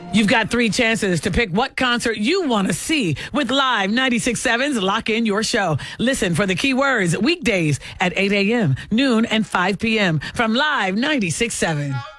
You've got 3 chances to pick what concert you want to see with Live 96.7's Lock In Your Show. Listen for the keywords weekdays at 8 a.m., noon, and 5 p.m. from Live 96.7.